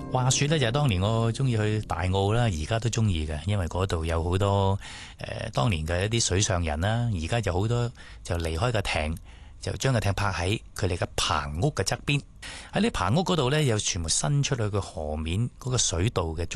話說呢，就係當年我中意去大澳啦，而家都中意嘅，因為嗰度有好多當年嘅一啲水上人啦，而家就好多就離開個艇，就將個艇泊喺佢哋嘅棚屋嘅側邊，喺呢棚屋嗰度呢，又全部伸出去個河面嗰個水道嘅